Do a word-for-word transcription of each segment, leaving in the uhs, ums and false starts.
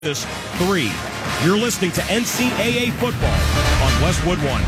This three. You're listening to N C double A football on Westwood One.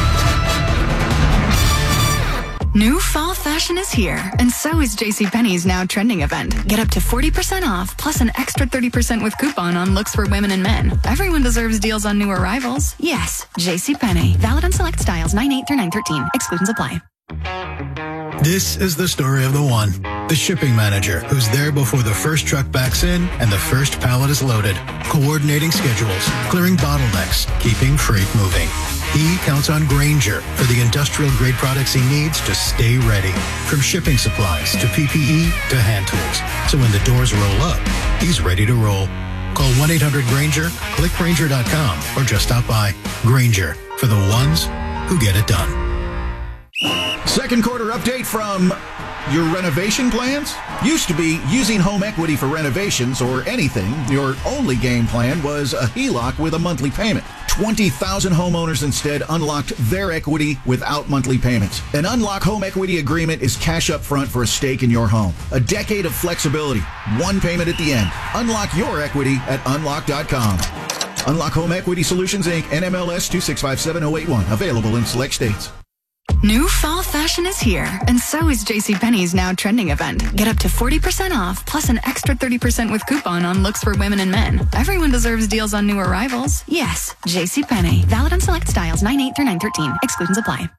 New fall fashion is here, and so is JCPenney's now trending event. Get up to forty percent off, plus an extra thirty percent with coupon on looks for women and men. Everyone deserves deals on new arrivals. Yes, JCPenney. Valid on select styles nine eight through nine thirteen. Exclusions apply. This is the story of the one. The shipping manager who's there before the first truck backs in and the first pallet is loaded. Coordinating schedules, clearing bottlenecks, keeping freight moving. He counts on Grainger for the industrial-grade products he needs to stay ready. From shipping supplies to P P E to hand tools. So when the doors roll up, he's ready to roll. Call one eight hundred Grainger, click Grainger dot com, or just stop by. Grainger, for the ones who get it done. Second quarter update from your renovation plans? Used to be using home equity for renovations or anything. Your only game plan was a H E L O C with a monthly payment. twenty thousand homeowners instead unlocked their equity without monthly payments. An Unlock Home Equity Agreement is cash up front for a stake in your home. A decade of flexibility. One payment at the end. Unlock your equity at unlock dot com. Unlock Home Equity Solutions, Incorporated, N M L S two six five seven zero eight one. Available in select states. New fall fashion is here, and so is JCPenney's now trending event. Get up to forty percent off, plus an extra thirty percent with coupon on looks for women and men. Everyone deserves deals on new arrivals. Yes, JCPenney. Valid on select styles nine eight through nine thirteen. Exclusions apply.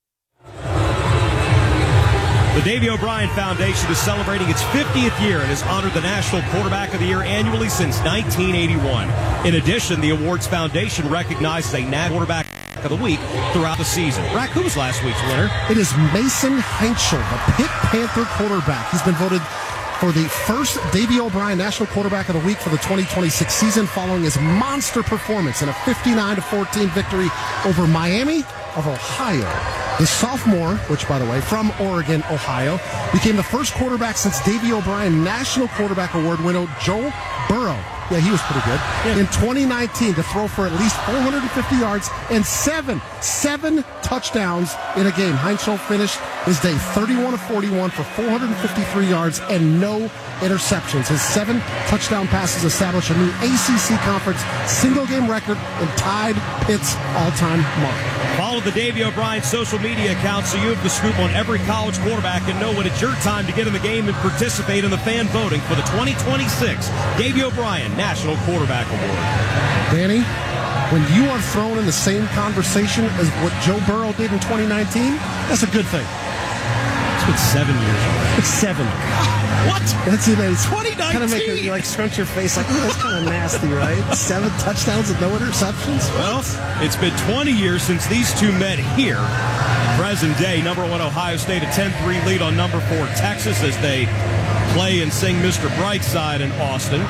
The Davy O'Brien Foundation is celebrating its fiftieth year and has honored the National Quarterback of the Year annually since nineteen eighty-one. In addition, the awards foundation recognizes a National Quarterback of the Week throughout the season. Rack, who was last week's winner? It is Mason Heinschel, the Pitt Panther quarterback. He's been voted for the first Davy O'Brien National Quarterback of the Week for the twenty twenty-six season following his monster performance in a fifty-nine to fourteen victory over Miami of Ohio. The sophomore, which, by the way, from Oregon, Ohio, became the first quarterback since Davy O'Brien National Quarterback Award winner Joe Burrow. Yeah, he was pretty good. Yeah. In twenty nineteen to throw for at least four hundred fifty yards and seven, seven touchdowns in a game. Heinschel finished his day thirty-one of forty-one for four hundred fifty-three yards and no interceptions. His seven touchdown passes established a new A C C conference single-game record and tied Pitt's all-time mark. Follow the Davy O'Brien social media account so you have the scoop on every college quarterback and know when it's your time to get in the game and participate in the fan voting for the twenty twenty-six Davy O'Brien National Quarterback Award. Danny, when you are thrown in the same conversation as what Joe Burrow did in twenty nineteen, that's a good thing. It's been seven years already. Seven. What? That's it. It's twenty nineteen. Kind of make you like scrunch your face like, oh, that's kind of nasty, right? Seven touchdowns and no interceptions. Well, it's been twenty years since these two met here. Present day, number one Ohio State, a ten three lead on number four Texas as they play and sing Mister Brightside in Austin.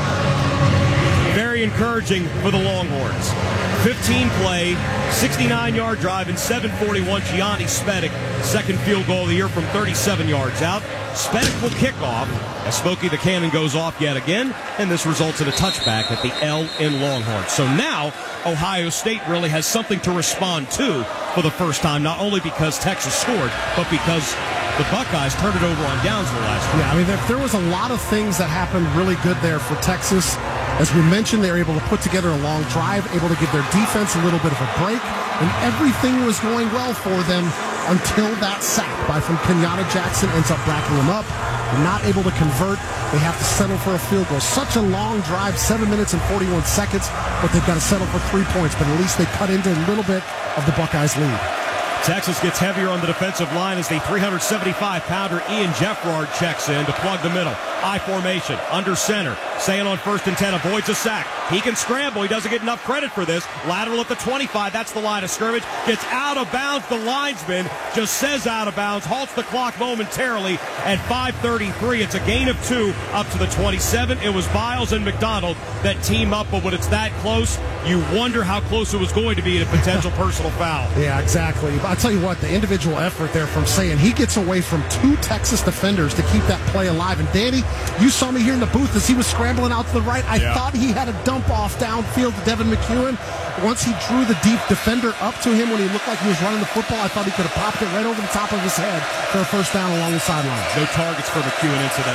Very encouraging for the Longhorns. fifteen play, sixty-nine yard drive, and seven forty-one. Gianni Spedic, second field goal of the year from thirty-seven yards out. Spedic will kick off as Smokey the Cannon goes off yet again, and this results in a touchback at the L in Longhorns. So now Ohio State really has something to respond to for the first time, not only because Texas scored, but because the Buckeyes turned it over on downs the last week. Yeah, I mean, there, there was a lot of things that happened really good there for Texas. As we mentioned, they were able to put together a long drive, able to give their defense a little bit of a break, and everything was going well for them until that sack by from Kenyatta Jackson ends up racking them up. They're not able to convert. They have to settle for a field goal. Such a long drive, seven minutes and forty-one seconds, but they've got to settle for three points. But at least they cut into a little bit of the Buckeyes' lead. Texas gets heavier on the defensive line as the three hundred seventy-five pounder Ian Jeffrard checks in to plug the middle. I formation, under center. Sale on first and ten, avoids a sack. He can scramble. He doesn't get enough credit for this. Lateral at the twenty-five. That's the line of scrimmage. Gets out of bounds. The linesman just says out of bounds. Halts the clock momentarily at five thirty-three. It's a gain of two up to the twenty-seven. It was Biles and McDonald that team up, but when it's that close, you wonder how close it was going to be to potential personal foul. Yeah, exactly. I'll tell you what, the individual effort there from Sayan, he gets away from two Texas defenders to keep that play alive. And Danny, you saw me here in the booth as he was scrambling out to the right. I yeah. thought he had a dump off downfield to Devin McEwen. Once he drew the deep defender up to him when he looked like he was running the football, I thought he could have popped it right over the top of his head for a first down along the sideline. No targets for McEwen, incidentally.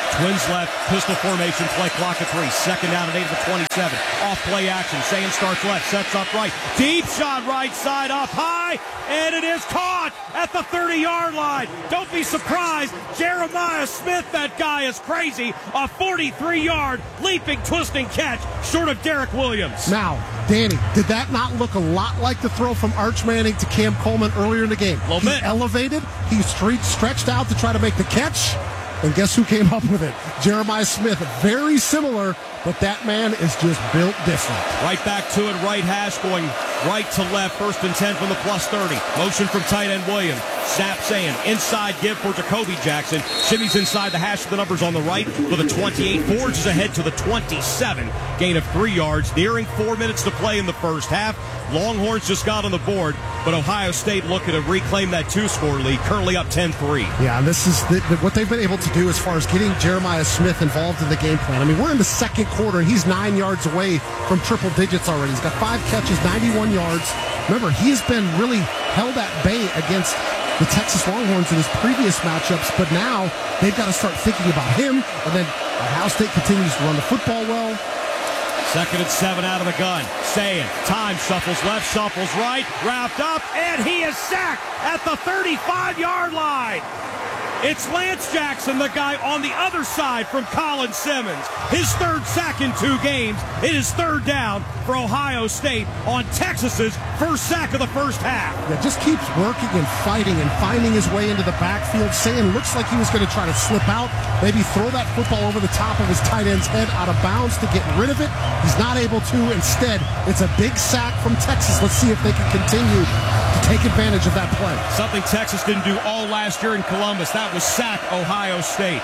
Twins left, pistol formation, play clock at three. Second down and eight at the twenty-seven. Off play action. Sayan starts left, sets up right. Deep shot right side up high, and it is caught at the thirty-yard line. Don't be surprised. Jeremiah Smith, that guy is crazy. A forty-three-yard leaping, twisting catch short of Derek Williams. Now, Danny, did that not look a lot like the throw from Arch Manning to Cam Coleman earlier in the game? A little he bit. elevated, he stre- stretched out to try to make the catch, and guess who came up with it? Jeremiah Smith. Very similar, but that man is just built different. Right back to it, right hash, going right to left, first and ten from the plus thirty. Motion from tight end Williams. Snap saying inside give for Jacoby Jackson. Shimmies inside the hash of the numbers on the right for the twenty-eight. Forges ahead to the twenty-seven. Gain of three yards. Nearing four minutes to play in the first half. Longhorns just got on the board, but Ohio State looking to reclaim that two-score lead, currently up ten three. Yeah, and this is the, the, what they've been able to do as far as getting Jeremiah Smith involved in the game plan. I mean, we're in the second quarter, and he's nine yards away from triple digits already. He's got five catches, ninety-one yards. Remember, he's been really held at bay against the Texas Longhorns in his previous matchups, but now they've got to start thinking about him, and then Ohio State continues to run the football well. Second and seven out of the gun. Sayan, time, shuffles left, shuffles right, wrapped up, and he is sacked at the thirty-five-yard line. It's Lance Jackson, the guy on the other side from Colin Simmons. His third sack in two games. It is third down for Ohio State on Texas's first sack of the first half. Yeah, just keeps working and fighting and finding his way into the backfield. Sayan looks like he was going to try to slip out, maybe throw that football over the top of his tight end's head out of bounds to get rid of it. He's not able to. Instead, it's a big sack from Texas. Let's see if they can continue to take advantage of that play. Something Texas didn't do all last year in Columbus. That was sack Ohio State.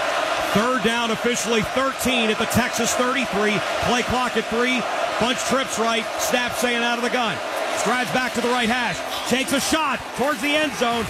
Third down, officially thirteen at the Texas thirty-three. Play clock at three. Bunch trips right. Snap Sayan out of the gun. Strides back to the right hash. Takes a shot towards the end zone.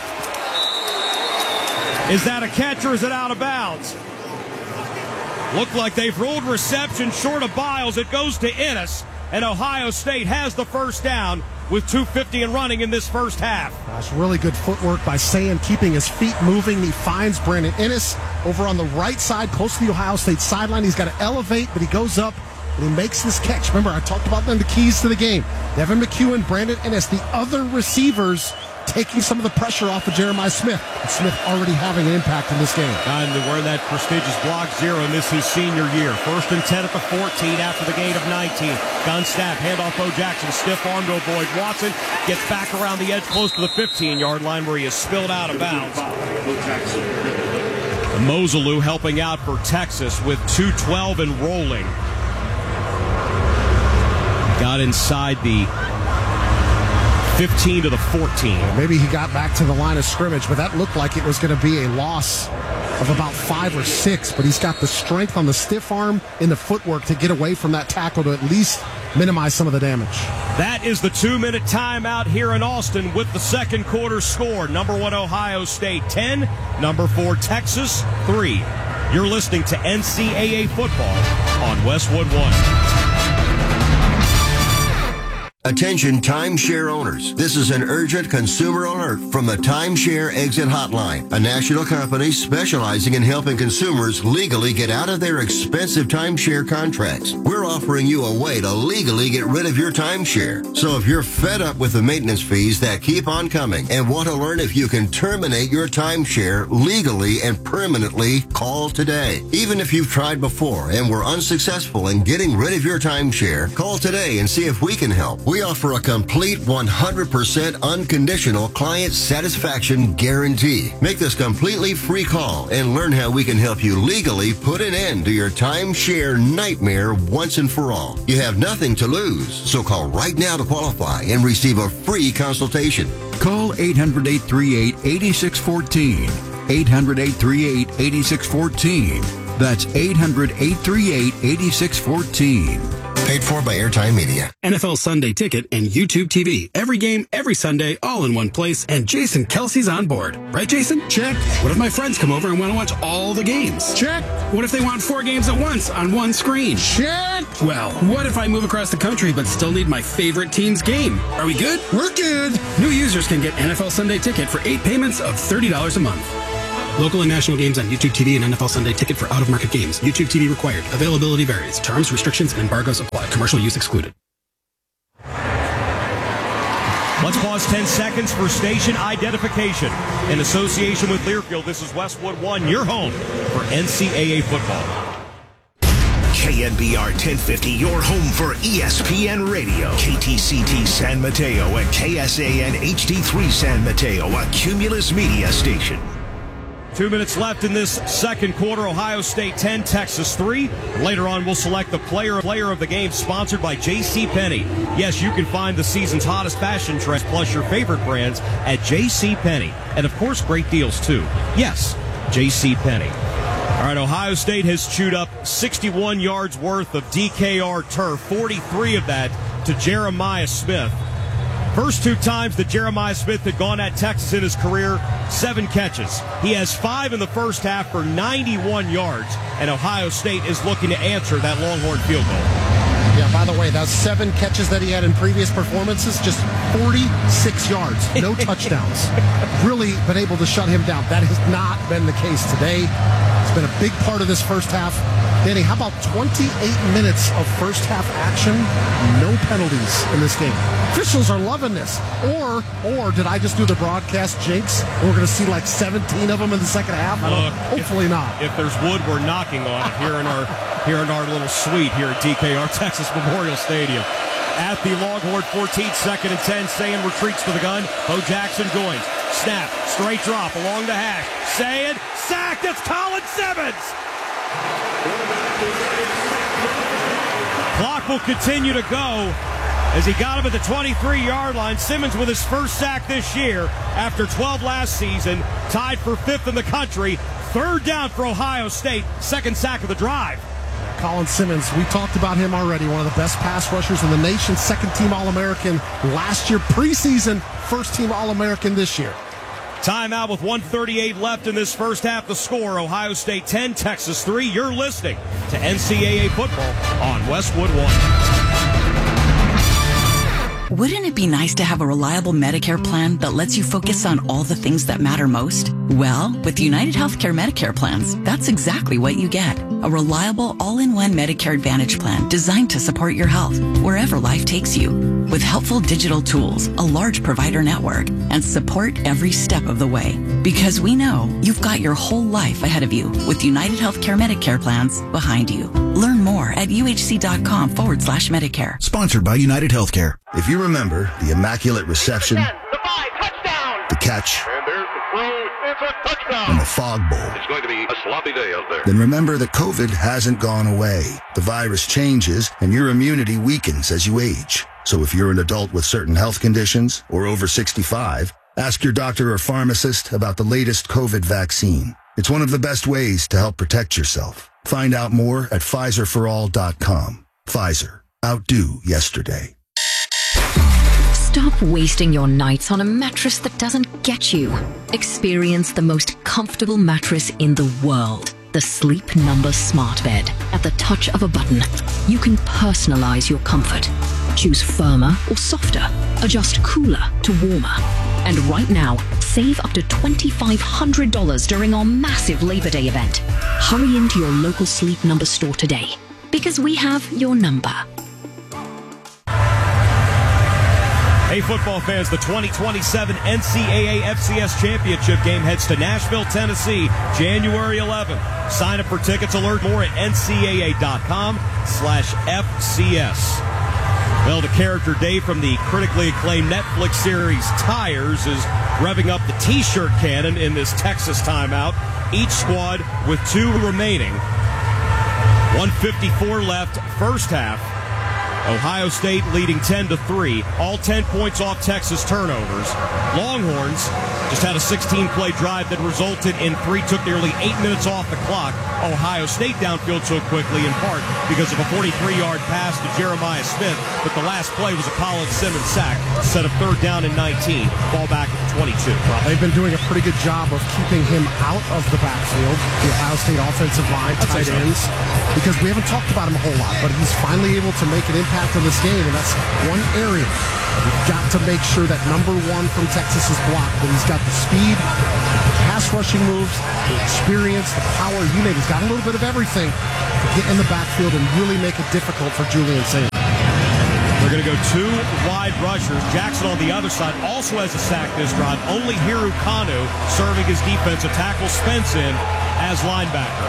Is that a catch or is it out of bounds? Looked like they've ruled reception short of Biles. It goes to Ennis, and Ohio State has the first down with two fifty and running in this first half. Gosh, really good footwork by Sayan, keeping his feet moving. He finds Brandon Ennis over on the right side, close to the Ohio State sideline. He's got to elevate, but he goes up and he makes this catch. Remember, I talked about them, the keys to the game. Devin McEwen, Brandon Ennis, the other receivers taking some of the pressure off of Jeremiah Smith. And Smith already having an impact in this game. And wearing that prestigious block zero, and this is his senior year. First and ten at the fourteen after the gain of nineteen. Gun snap, handoff Bo Jackson, stiff arm to avoid Watson. Gets back around the edge close to the fifteen-yard line where he is spilled out of bounds. Moselou helping out for Texas with two twelve and rolling. Got inside the fifteen to the fourteen. Maybe he got back to the line of scrimmage, but that looked like it was going to be a loss of about five or six. But he's got the strength on the stiff arm in the footwork to get away from that tackle to at least minimize some of the damage. That is the two-minute timeout here in Austin with the second quarter score. Number one, Ohio State ten. Number four, Texas three. You're listening to N C double A football on Westwood One. Attention timeshare owners. This is an urgent consumer alert from the Timeshare Exit Hotline, a national company specializing in helping consumers legally get out of their expensive timeshare contracts. We're offering you a way to legally get rid of your timeshare. So if you're fed up with the maintenance fees that keep on coming and want to learn if you can terminate your timeshare legally and permanently, call today. Even if you've tried before and were unsuccessful in getting rid of your timeshare, call today and see if we can help. We offer a complete one hundred percent unconditional client satisfaction guarantee. Make this completely free call and learn how we can help you legally put an end to your timeshare nightmare once and for all. You have nothing to lose, so call right now to qualify and receive a free consultation. Call eight hundred, eight three eight, eight six one four. eight hundred, eight three eight, eight six one four. That's eight hundred, eight three eight, eight six one four. Paid for by Airtime Media. N F L Sunday Ticket and YouTube T V. Every game, every Sunday, all in one place. And Jason Kelsey's on board. Right, Jason? Check. What if my friends come over and want to watch all the games? Check. What if they want four games at once on one screen? Check. Well, what if I move across the country but still need my favorite team's game? Are we good? We're good. New users can get N F L Sunday Ticket for eight payments of thirty dollars a month. Local and national games on YouTube T V and N F L Sunday Ticket for out-of-market games. YouTube T V required. Availability varies. Terms, restrictions, and embargoes apply. Commercial use excluded. Let's pause ten seconds for station identification. In association with Learfield, this is Westwood One, your home for N C double A football. K N B R ten fifty, your home for E S P N Radio. K T C T San Mateo and K S A N H D three San Mateo, a Cumulus Media station. Two minutes left in this second quarter. Ohio State ten, Texas three. Later on, we'll select the player player of the game, sponsored by J C Penney. Yes, you can find the season's hottest fashion trends plus your favorite brands at J C Penney. And, of course, great deals, too. Yes, J C Penney. All right, Ohio State has chewed up sixty-one yards worth of D K R turf, forty-three of that to Jeremiah Smith. First two times that Jeremiah Smith had gone at Texas in his career, seven catches. He has five in the first half for ninety-one yards, and Ohio State is looking to answer that Longhorn field goal. Yeah, by the way, those seven catches that he had in previous performances, just forty-six yards, no touchdowns. Really been able to shut him down. That has not been the case today. It's been a big part of this first half. Danny, how about twenty-eight minutes of first half action? No penalties in this game. Officials are loving this. Or, or did I just do the broadcast jinx? We're going to see like seventeen of them in the second half? Look, hopefully if, not. If there's wood, we're knocking on it here in our here in our little suite here at D K R Texas Memorial Stadium. At the Longhorn fourteen, second and ten, Sayin retreats to the gun. Bo Jackson Goins. Snap, straight drop along the hash. Sayin, sacked. It's Colin Simmons. Clock will continue to go as he got him at the twenty-three-yard line. Simmons with his first sack this year after twelve last season, tied for fifth in the country. Third down for Ohio State, second sack of the drive. Colin Simmons, we talked about him already, one of the best pass rushers in the nation, second-team All-American last year, preseason, first-team All-American this year. Timeout with one thirty-eight left in this first half. The score, Ohio State ten, Texas three. You're listening to N C double A football on Westwood One. Wouldn't it be nice to have a reliable Medicare plan that lets you focus on all the things that matter most? Well, with United Healthcare Medicare plans, that's exactly what you get. A reliable all-in-one Medicare Advantage plan designed to support your health wherever life takes you. With helpful digital tools, a large provider network, and support every step of the way. Because we know you've got your whole life ahead of you with United Healthcare Medicare plans behind you. Learn more at uhc.com forward slash Medicare. Sponsored by United Healthcare. If you remember the immaculate reception, the five, touchdown, the catch, and there's the throw, it's a touchdown, and the fog bowl, it's going to be a sloppy day out there. Then remember that COVID hasn't gone away. The virus changes, and your immunity weakens as you age. So if you're an adult with certain health conditions or over sixty-five, ask your doctor or pharmacist about the latest COVID vaccine. It's one of the best ways to help protect yourself. Find out more at Pfizer for all dot com. Pfizer. Outdo yesterday. Stop wasting your nights on a mattress that doesn't get you. Experience the most comfortable mattress in the world. The Sleep Number Smart Bed. At the touch of a button, you can personalize your comfort. Choose firmer or softer. Adjust cooler to warmer. And right now, save up to twenty-five hundred dollars during our massive Labor Day event. Hurry into your local Sleep Number store today, because we have your number. Hey, football fans, the twenty twenty-seven N C double A F C S Championship game heads to Nashville, Tennessee, January eleventh. Sign up for tickets. Alert more at N C double A dot com slash F C S. Well, the character Dave from the critically acclaimed Netflix series Tires is revving up the T-shirt cannon in this Texas timeout. Each squad with two remaining. one fifty-four left, first half. Ohio State leading ten to three. All ten points off Texas turnovers. Longhorns just had a sixteen-play drive that resulted in three, took nearly eight minutes off the clock. Ohio State downfield so quickly in part because of a forty-three-yard pass to Jeremiah Smith, but the last play was a Colin Simmons sack, set up third down and nineteen. Ball back at twenty-two. Well, they've been doing a pretty good job of keeping him out of the backfield, the Ohio State offensive line, tight ends, because we haven't talked about him a whole lot, but he's finally able to make an impact impact in this game, and that's one area. You've got to make sure that number one from Texas is blocked, that he's got the speed, the pass rushing moves, the experience, the power, you name it. He's got a little bit of everything to get in the backfield and really make it difficult for Julian Sayin. They're going to go two wide rushers. Jackson on the other side also has a sack this drive. Only Hiru Kanu serving as defensive tackle. Spence in as linebacker.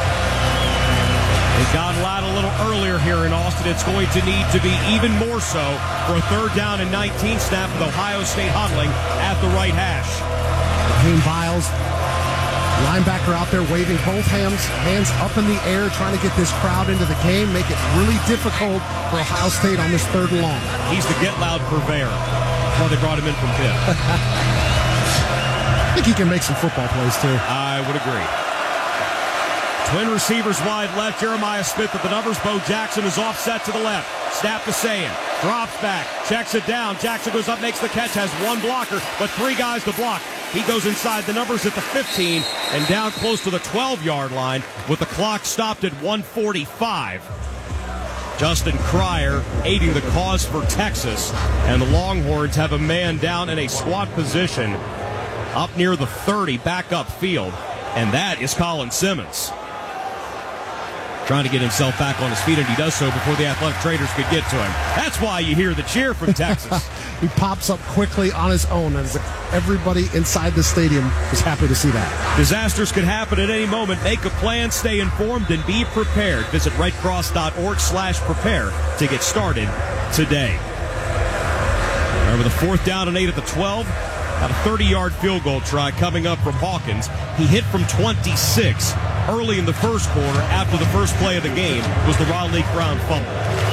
They got out a little earlier here in Austin. It's going to need to be even more so for a third down and nineteen snap with Ohio State huddling at the right hash. Raheem Biles, linebacker out there waving both hands, hands up in the air, trying to get this crowd into the game, make it really difficult for Ohio State on this third and long. He's the get loud purveyor. Well, they brought him in from Pitt. I think he can make some football plays too. I would agree. Twin receivers wide left. Jeremiah Smith at the numbers. Bo Jackson is offset to the left. Snap to Sayin. Drops back. Checks it down. Jackson goes up, makes the catch, has one blocker, but three guys to block. He goes inside the numbers at the fifteen and down close to the twelve-yard line with the clock stopped at one forty-five. Justin Cryer aiding the cause for Texas, and the Longhorns have a man down in a squat position up near the thirty, back up field, and that is Colin Simmons. Trying to get himself back on his feet, and he does so before the Athletic Traders could get to him. That's why you hear the cheer from Texas. He pops up quickly on his own, and everybody inside the stadium is happy to see that. Disasters could happen at any moment. Make a plan, stay informed, and be prepared. Visit redcross.org slash prepare to get started today. Remember the fourth down and eight at the twelve. Got a thirty-yard field goal try coming up from Hawkins. He hit from twenty-six early in the first quarter after the first play of the game was the Rodney Brown fumble.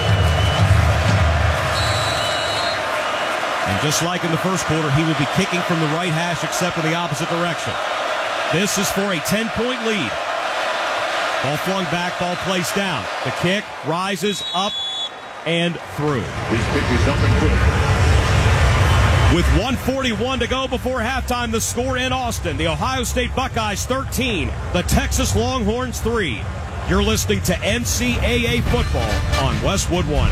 And just like in the first quarter, he will be kicking from the right hash except in the opposite direction. This is for a ten-point lead. Ball flung back, ball placed down. The kick rises up and through. He's picked himself in quick. With one forty-one to go before halftime, the score in Austin. The Ohio State Buckeyes thirteen, the Texas Longhorns three. You're listening to N C double A football on Westwood One.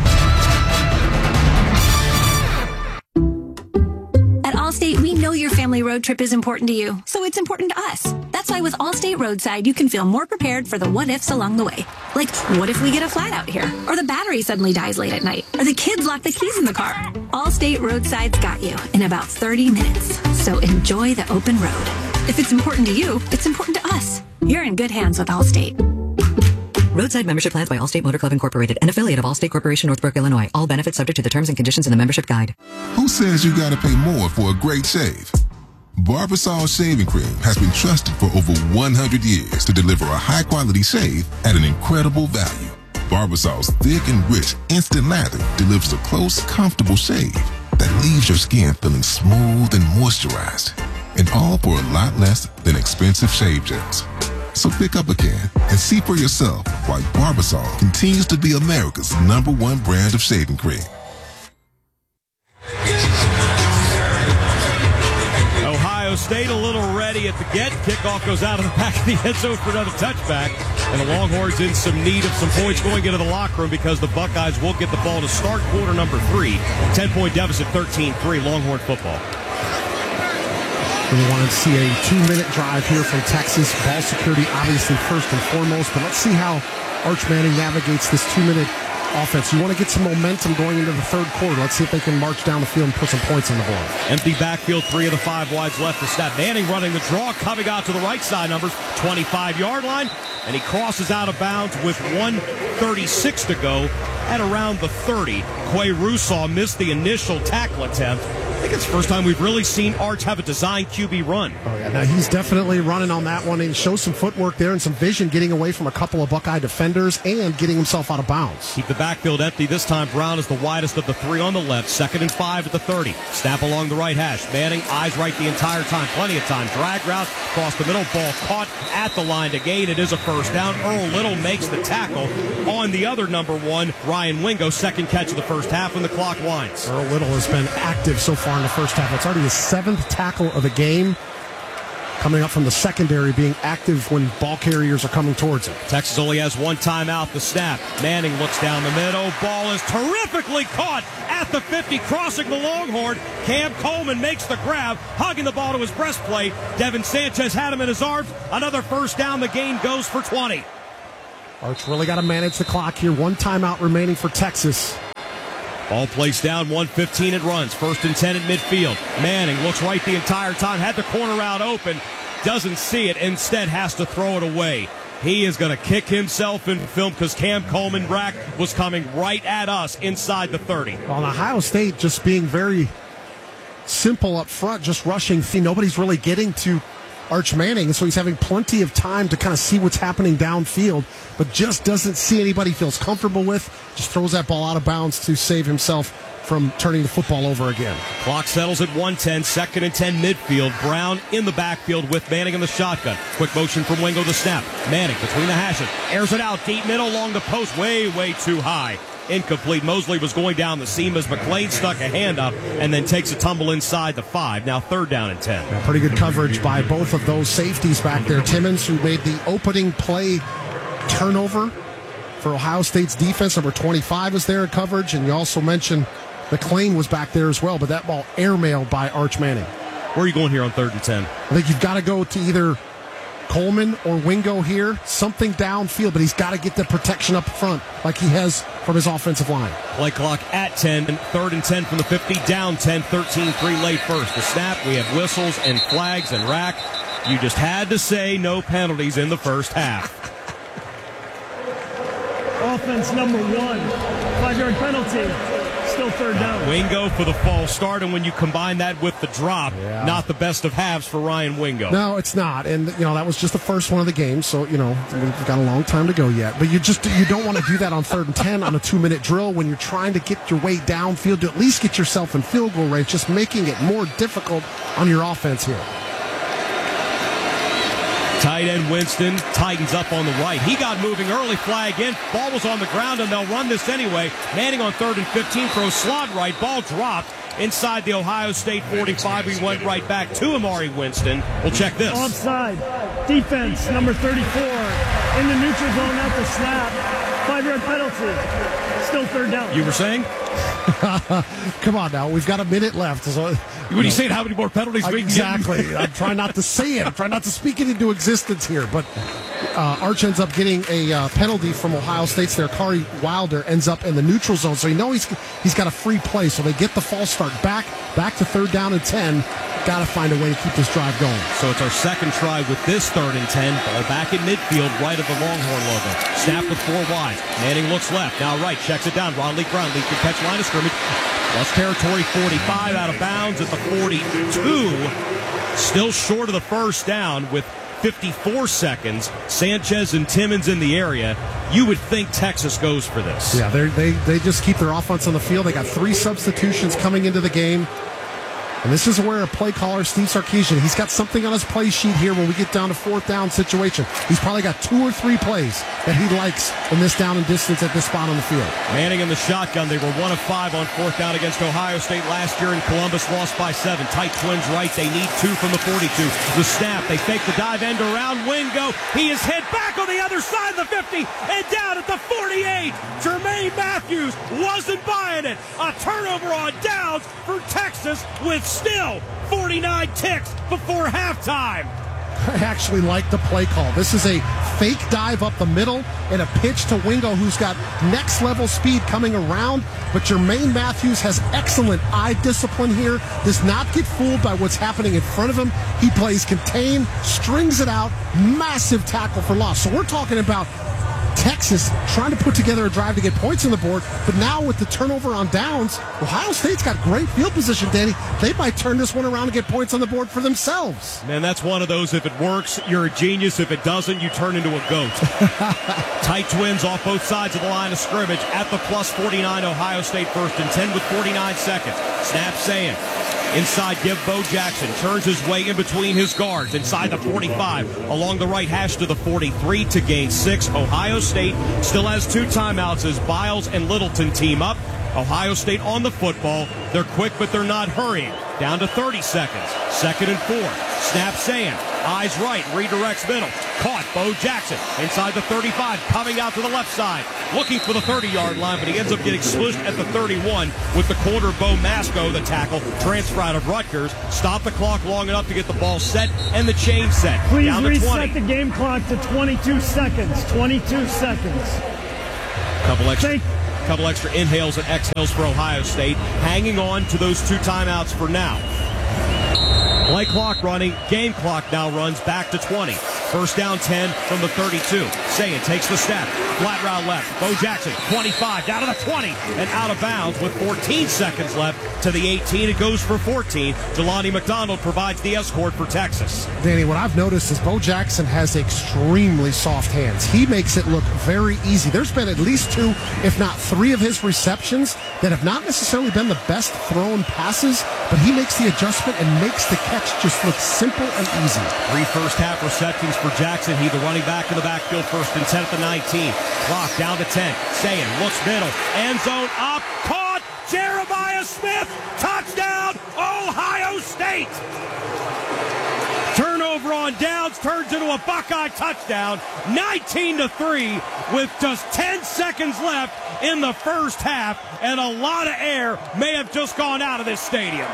At Allstate, we know your family road trip is important to you, so it's important to us. That's why with Allstate Roadside, you can feel more prepared for the what-ifs along the way. Like, what if we get a flat out here? Or the battery suddenly dies late at night? Or the kids lock the keys in the car? Allstate Roadside's got you in about thirty minutes. So enjoy the open road. If it's important to you, it's important to us. You're in good hands with Allstate. Roadside membership plans by Allstate Motor Club Incorporated, an affiliate of Allstate Corporation, Northbrook, Illinois. All benefits subject to the terms and conditions in the membership guide. Who says you gotta pay more for a great shave? Barbasol Shaving Cream has been trusted for over one hundred years to deliver a high-quality shave at an incredible value. Barbasol's thick and rich instant lather delivers a close, comfortable shave that leaves your skin feeling smooth and moisturized, and all for a lot less than expensive shave gels. So pick up a can and see for yourself why Barbasol continues to be America's number one brand of shaving cream. Ohio State a little ready at the get. Kickoff goes out of the back of the end zone for another touchback. And the Longhorns in some need of some points going into the locker room because the Buckeyes will get the ball to start quarter number three. ten-point deficit, thirteen three, Longhorn football. We want to see a two-minute drive here from Texas. Ball security, obviously, first and foremost. But let's see how Arch Manning navigates this two-minute offense. You want to get some momentum going into the third quarter. Let's see if they can march down the field and put some points on the board. Empty backfield, three of the five wides left to snap. Manning running the draw, coming out to the right side, numbers twenty-five-yard line, and he crosses out of bounds with one thirty-six to go at around the thirty. Quay Russaw missed the initial tackle attempt. I think it's the first time we've really seen Arch have a design Q B run. Oh, yeah. Now, he's definitely running on that one. He shows some footwork there and some vision getting away from a couple of Buckeye defenders and getting himself out of bounds. Keep the backfield empty. This time, Brown is the widest of the three on the left. Second and five at the thirty. Snap along the right hash. Manning, eyes right the entire time. Plenty of time. Drag route across the middle. Ball caught at the line to gain. It is a first down. Earl Little makes the tackle on the other number one, Ryan Wingo. Second catch of the first half when the clock winds. Earl Little has been active so far in the first half. It's already his seventh tackle of the game. coming up from the secondary, being active when ball carriers are coming towards him. Texas only has one timeout. The snap. Manning looks down the middle. Ball is terrifically caught at the fifty, crossing the Longhorn. Cam Coleman makes the grab, hugging the ball to his breastplate. Devin Sanchez had him in his arms. Another first down. The gain goes for twenty. Arch really got to manage the clock here. One timeout remaining for Texas. Ball placed down, one fifteen it runs. First and ten at midfield. Manning looks right the entire time. Had the corner out open. Doesn't see it. Instead has to throw it away. He is going to kick himself in film because Cam Coleman Brack was coming right at us inside the thirty. On Ohio State just being very simple up front, just rushing. See, nobody's really getting to Arch Manning, and so he's having plenty of time to kind of see what's happening downfield, but just doesn't see anybody he feels comfortable with. Just throws that ball out of bounds to save himself from turning the football over again. Clock settles at one ten, second and ten midfield. Brown in the backfield with Manning in the shotgun. Quick motion from Wingo, the snap. Manning between the hashes, airs it out deep middle along the post, way, way too high. Incomplete. Mosley was going down the seam as McLean stuck a hand up and then takes a tumble inside the five. Now third down and ten. Yeah, pretty good coverage by both of those safeties back there. Timmons, who made the opening play turnover for Ohio State's defense. Number twenty-five was there in coverage, and you also mentioned McLean was back there as well, but that ball airmailed by Arch Manning. Where are you going here on third and ten? I think you've got to go to either Coleman or Wingo here, something downfield, but he's got to get the protection up front like he has from his offensive line. Play clock at ten, third and ten from the fifty, down ten, thirteen three late first. The snap, we have whistles and flags and rack. You just had to say no penalties in the first half. Offense number one, five-yard penalty. Still third down. Wingo for the false start, and when you combine that with the drop, yeah. not the best of halves for Ryan Wingo. No, it's not. And, you know, that was just the first one of the game, so, you know, we've got a long time to go yet. But you just you don't want to do that on third and ten on a two-minute drill when you're trying to get your way downfield to at least get yourself in field goal range, just making it more difficult on your offense here. Tight end Winston tightens up on the right. He got moving early, flag in. Ball was on the ground, and they'll run this anyway. Manning on third and fifteen, throws slot right. Ball dropped inside the Ohio State forty-five. We went right back to Amari Winston. We'll check this. Offside. Defense, number thirty-four. In the neutral zone at the snap. Five-yard penalty. Still third down. You were saying? Come on now. We've got a minute left. So, what are you saying? How many more penalties we can Exactly. get? I'm trying not to say it. I'm trying not to speak it into existence here. But uh, Arch ends up getting a uh, penalty from Ohio State's there. Kari Wilder ends up in the neutral zone. So you know he's he's got a free play. So they get the false start back, back to third down and ten. Got to find a way to keep this drive going. So it's our second try with this third and ten. Ball back in midfield, right of the Longhorn logo. Snap with four wide. Manning looks left, now right, checks it down. Ron Leak Brown, Leak can catch line of scrimmage. Plus territory, forty-five out of bounds at the forty-two. Still short of the first down with fifty-four seconds. Sanchez and Timmons in the area. You would think Texas goes for this. Yeah, they they just keep their offense on the field. They got three substitutions coming into the game. And this is where a play caller, Steve Sarkisian, he's got something on his play sheet here when we get down to fourth down situation. He's probably got two or three plays that he likes in this down and distance at this spot on the field. Manning in the shotgun. They were one of five on fourth down against Ohio State last year in Columbus. Lost by seven. Tight twins right. They need two from the forty-two. The snap. They fake the dive end around. Wingo. He is hit back on the other side of the fifty and down at the forty-eight. Jermaine Matthews wasn't buying it. A turnover on downs for Texas with still forty-nine ticks before halftime. I actually like the play call. This is a fake dive up the middle and a pitch to Wingo, who's got next level speed coming around. But Jermaine Matthews has excellent eye discipline here. Does not get fooled by what's happening in front of him. He plays contain, strings it out, massive tackle for loss. So we're talking about Texas trying to put together a drive to get points on the board, but now with the turnover on downs, Ohio State's got great field position, Danny. They might turn this one around and get points on the board for themselves. Man, that's one of those, if it works, you're a genius. If it doesn't, you turn into a goat. Tight twins off both sides of the line of scrimmage at the plus forty-nine, Ohio State first and ten with forty-nine seconds. Snap saying. Inside, give Bo Jackson. Turns his way in between his guards. Inside the forty-five. Along the right hash to the forty-three to gain six. Ohio State still has two timeouts as Biles and Littleton team up. Ohio State on the football. They're quick, but they're not hurrying. Down to thirty seconds. Second and four. Snap saying. Eyes right, redirects middle. Caught, Bo Jackson inside the thirty-five, coming out to the left side, looking for the thirty-yard line, but he ends up getting smushed at the thirty-one with the corner Bo Masco, the tackle, transfer out of Rutgers. Stop the clock long enough to get the ball set and the chain set. Please down to reset twenty. the game clock to twenty-two seconds. twenty-two seconds. Couple extra. Thank Couple extra inhales and exhales for Ohio State, hanging on to those two timeouts for now. Play clock running, game clock now runs back to twenty. First down ten from the thirty-two. Sayin takes the snap, flat route left. Bo Jackson, twenty-five, down to the twenty, and out of bounds with fourteen seconds left to the eighteen. It goes for fourteen. Jelani McDonald provides the escort for Texas. Danny, what I've noticed is Bo Jackson has extremely soft hands. He makes it look very easy. There's been at least two, if not three of his receptions that have not necessarily been the best thrown passes, but he makes the adjustment and makes the catch just look simple and easy. Three first half receptions for Jackson. He the running back in the backfield, first and ten at the nineteen. Clock down to ten. Sayin looks middle. End zone up. Caught. Jeremiah Smith. Touchdown, Ohio State. Turnover on downs turns into a Buckeye touchdown. nineteen to three with just ten seconds left in the first half, and a lot of air may have just gone out of this stadium.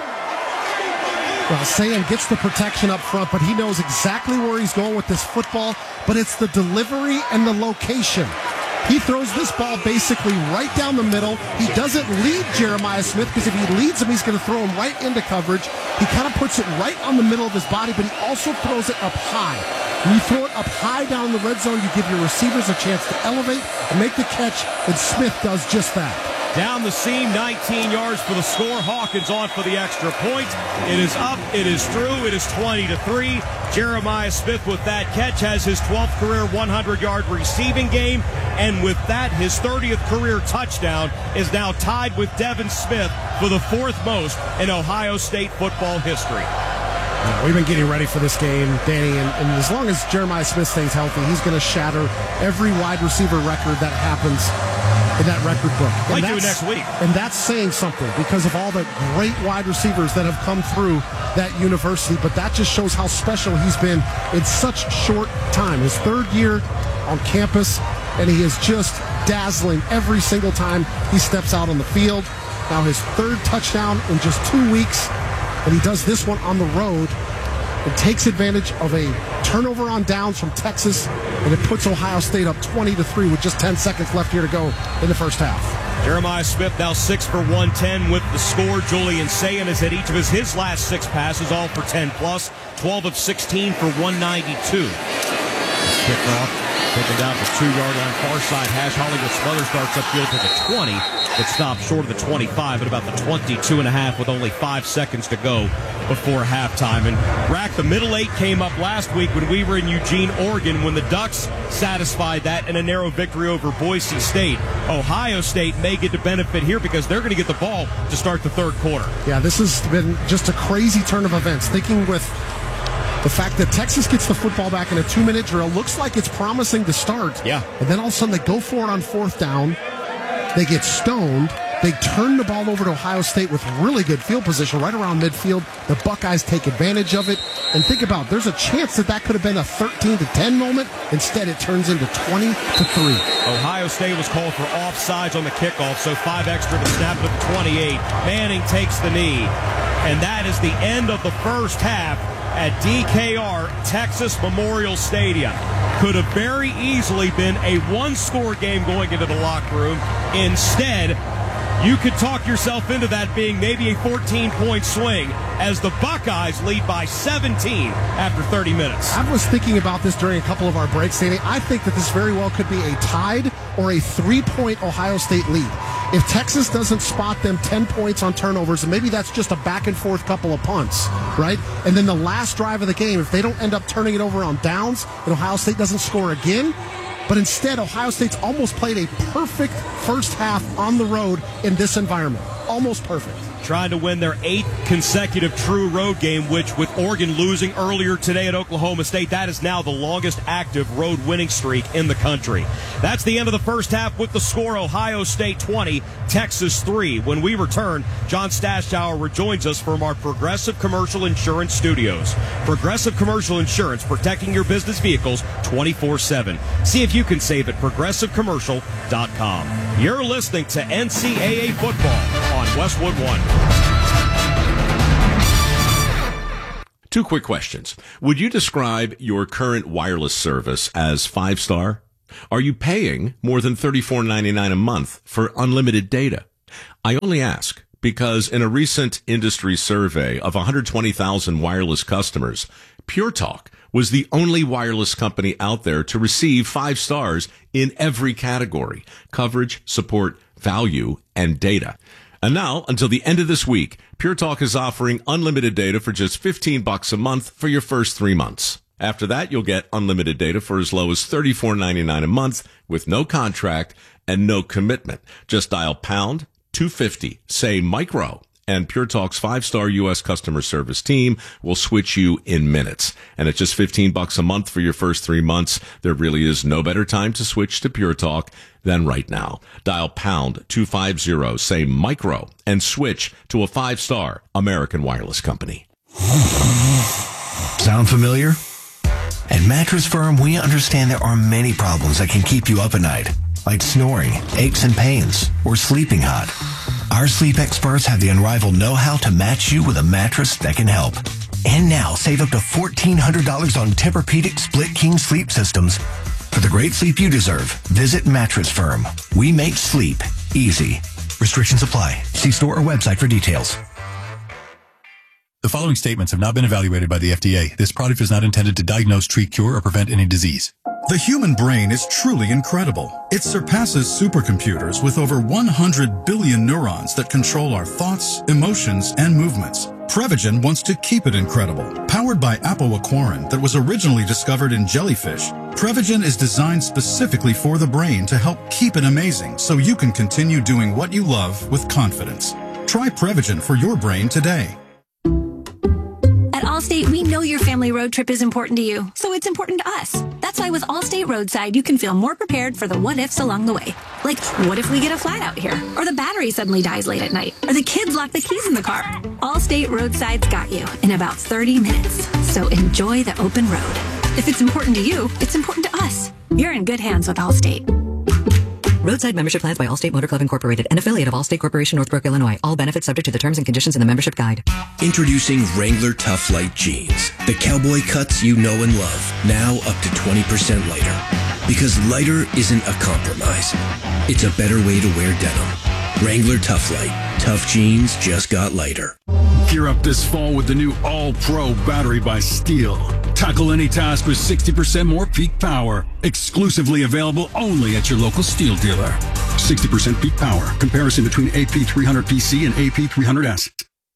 Well, Sayin gets the protection up front, but he knows exactly where he's going with this football, but it's the delivery and the location. He throws this ball basically right down the middle. He doesn't lead Jeremiah Smith, because if he leads him, he's going to throw him right into coverage. He kind of puts it right on the middle of his body, but he also throws it up high. When you throw it up high down in the red zone, you give your receivers a chance to elevate and make the catch, and Smith does just that. Down the seam, nineteen yards for the score. Hawkins on for the extra point. It is up, it is through, it is twenty to three. Jeremiah Smith with that catch has his twelfth career one hundred yard receiving game, and with that, his thirtieth career touchdown is now tied with Devin Smith for the fourth most in Ohio State football history. Yeah, we've been getting ready for this game, Danny, and, and as long as Jeremiah Smith stays healthy, he's going to shatter every wide receiver record that happens in that record book. Might do it next week. And that's saying something because of all the great wide receivers that have come through that university, but that just shows how special he's been in such short time. His third year on campus, and he is just dazzling every single time he steps out on the field. Now his third touchdown in just two weeks, and he does this one on the road and takes advantage of a turnover on downs from Texas, and it puts Ohio State up twenty to three with just ten seconds left here to go in the first half. Jeremiah Smith now six for one ten with the score. Julian Sayin has hit each of his, his last six passes, all for ten plus. twelve of sixteen for one ninety-two. Kickoff. Taken down the two-yard line, far side hash. Hollywood Smothers starts upfield to the twenty, but stops short of the twenty-five at about the twenty-two and a half with only five seconds to go before halftime. And Rack, the middle eight came up last week when we were in Eugene, Oregon, when the Ducks satisfied that in a narrow victory over Boise State. Ohio State may get to benefit here because they're going to get the ball to start the third quarter. Yeah, this has been just a crazy turn of events. Thinking with the fact that Texas gets the football back in a two-minute drill, looks like it's promising to start. Yeah. And then all of a sudden they go for it on fourth down. They get stoned. They turn the ball over to Ohio State with really good field position right around midfield. The Buckeyes take advantage of it. And think about it, there's a chance that that could have been a thirteen to ten moment. Instead, it turns into twenty to three. Ohio State was called for offsides on the kickoff, so five extra to snap at the twenty-eight. Manning takes the knee. And that is the end of the first half at D K R, Texas Memorial Stadium. Could have very easily been a one-score game going into the locker room. Instead, you could talk yourself into that being maybe a fourteen-point swing as the Buckeyes lead by seventeen after thirty minutes. I was thinking about this during a couple of our breaks, Danny. I think that this very well could be a tied or a three-point Ohio State lead. If Texas doesn't spot them ten points on turnovers, and maybe that's just a back-and-forth couple of punts, right? And then the last drive of the game, if they don't end up turning it over on downs and Ohio State doesn't score again, but instead Ohio State's almost played a perfect first half on the road in this environment. almost perfect. Trying to win their eighth consecutive true road game, which with Oregon losing earlier today at Oklahoma State, that is now the longest active road winning streak in the country. That's the end of the first half with the score: Ohio State twenty, Texas three. When we return, John Stashauer rejoins us from our Progressive Commercial Insurance studios. Progressive Commercial Insurance, protecting your business vehicles twenty-four seven. See if you can save at progressive commercial dot com. You're listening to N C double A football on Westwood One. Two quick questions. Would you describe your current wireless service as five-star? Are you paying more than thirty-four ninety-nine a month for unlimited data? I only ask because in a recent industry survey of one hundred twenty thousand wireless customers, Pure Talk was the only wireless company out there to receive five stars in every category: coverage, support, value, and data. And now, until the end of this week, Pure Talk is offering unlimited data for just fifteen bucks a month for your first three months. After that, you'll get unlimited data for as low as thirty-four ninety-nine a month with no contract and no commitment. Just dial pound two fifty, say micro, and Pure Talk's five-star U S customer service team will switch you in minutes. And at just fifteen bucks a month for your first three months, there really is no better time to switch to Pure Talk than right now. Dial pound two fifty, say micro, and switch to a five-star American wireless company. Sound familiar? At Mattress Firm, we understand there are many problems that can keep you up at night, like snoring, aches and pains, or sleeping hot. Our sleep experts have the unrivaled know-how to match you with a mattress that can help. And now, save up to fourteen hundred dollars on Tempur-Pedic Split King sleep systems. For the great sleep you deserve, visit Mattress Firm. We make sleep easy. Restrictions apply. See store or website for details. The following statements have not been evaluated by the F D A. This product is not intended to diagnose, treat, cure, or prevent any disease. The human brain is truly incredible. It surpasses supercomputers with over one hundred billion neurons that control our thoughts, emotions, and movements. Prevagen wants to keep it incredible. Powered by apoaquarin that was originally discovered in jellyfish, Prevagen is designed specifically for the brain to help keep it amazing so you can continue doing what you love with confidence. Try Prevagen for your brain today. At Allstate, we know your family road trip is important to you, so it's important to us. That's why with Allstate Roadside, you can feel more prepared for the what-ifs along the way. Like, what if we get a flat out here? Or the battery suddenly dies late at night? Or the kids lock the keys in the car? Allstate Roadside's got you in about thirty minutes. So enjoy the open road. If it's important to you, it's important to us. You're in good hands with Allstate. Roadside membership plans by Allstate Motor Club Incorporated, an affiliate of Allstate Corporation, Northbrook, Illinois. All benefits subject to the terms and conditions in the membership guide. Introducing Wrangler Tough Light Jeans. The cowboy cuts you know and love. Now up to twenty percent lighter. Because lighter isn't a compromise. It's a better way to wear denim. Wrangler Tough Light. Tough jeans just got lighter. Gear up this fall with the new All-Pro battery by Steel. Tackle any task with sixty percent more peak power. Exclusively available only at your local Steel dealer. sixty percent peak power. Comparison between A P three hundred P C and A P three hundred S.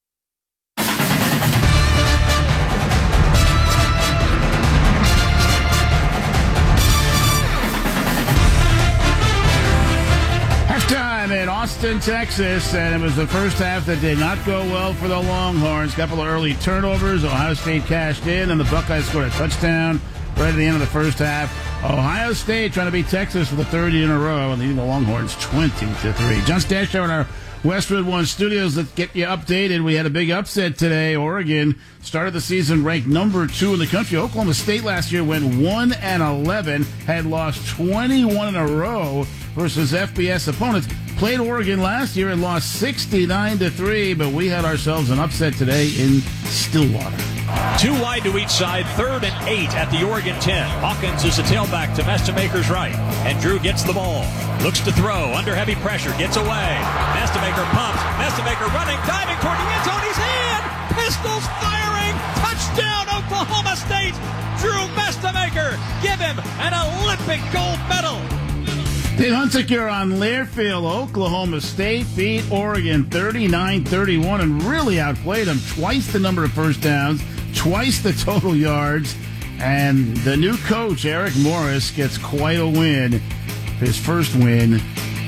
Halftime in Austin, Texas, and it was the first half that did not go well for the Longhorns. A couple of early turnovers. Ohio State cashed in, and the Buckeyes scored a touchdown right at the end of the first half. Ohio State trying to beat Texas for the third year in a row, and leading the Longhorns twenty to three. John Stashauer in our Westwood One studios that get you updated. We had a big upset today. Oregon started the season ranked number two in the country. Oklahoma State last year went one and eleven, had lost twenty-one in a row versus F B S opponents. Played Oregon last year and lost sixty-nine to three, but we had ourselves an upset today in Stillwater. Two wide to each side, third and eight at the Oregon ten. Hawkins is a tailback to Mestemaker's right, and Drew gets the ball. Looks to throw, under heavy pressure, gets away. Mestemaker pumps, Mestemaker running, diving toward the end zone, he's in! Pistols firing, touchdown Oklahoma State! Drew Mestemaker, give him an Olympic gold medal! Dave Hunsaker on Learfield. Oklahoma State beat Oregon thirty-nine thirty-one and really outplayed them. Twice the number of first downs, twice the total yards, and the new coach, Eric Morris, gets quite a win. His first win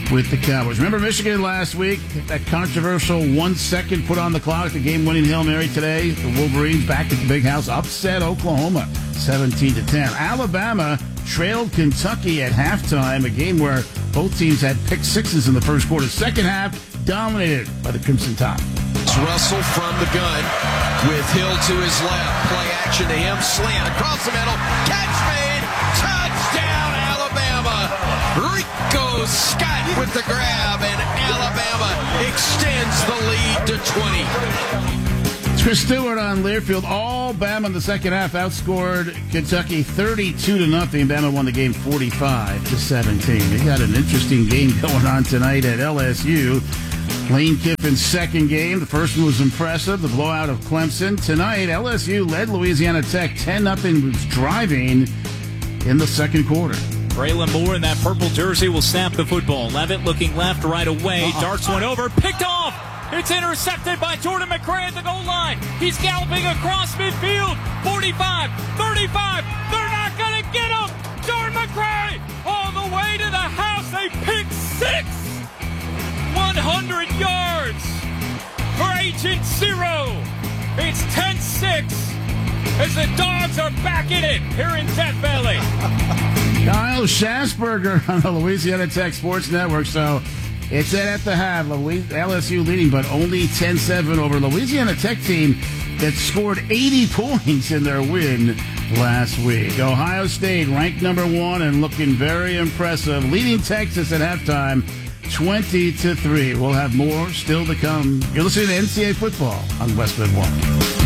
with the Cowboys. Remember Michigan last week? That controversial one second put on the clock, the game-winning Hail Mary today. The Wolverines back at the Big House, upset Oklahoma seventeen to ten. Alabama trailed Kentucky at halftime, a game where both teams had pick sixes in the first quarter. Second half, dominated by the Crimson Tide. It's Russell from the gun with Hill to his left. Play action to him, slant across the middle, catch made, touchdown Alabama. Rico Scott with the grab, and Alabama extends the lead to twenty. It's Chris Stewart on Learfield. All Bama in the second half outscored Kentucky thirty-two to nothing. Bama won the game forty-five to seventeen. They got an interesting game going on tonight at L S U. Lane Kiffin's second game. The first one was impressive, the blowout of Clemson. Tonight, L S U led Louisiana Tech ten nothing, was driving in the second quarter. Braylon Moore in that purple jersey will snap the football. Levitt looking left right away. Uh-uh. Darts one over, picked off. It's intercepted by Jordan McCray at the goal line. He's galloping across midfield. forty-five, thirty-five. They're not going to get him. Jordan McCray all the way to the house. They pick six. one hundred yards for Agent Zero. It's ten six as the Dogs are back in it here in Death Valley. Kyle Schasberger on the Louisiana Tech Sports Network. So it's at the half. L S U leading, but only ten seven over Louisiana Tech team that scored eighty points in their win last week. Ohio State ranked number one and looking very impressive, leading Texas at halftime twenty to three. We'll have more still to come. You're listening to N C A A Football on West Mid one.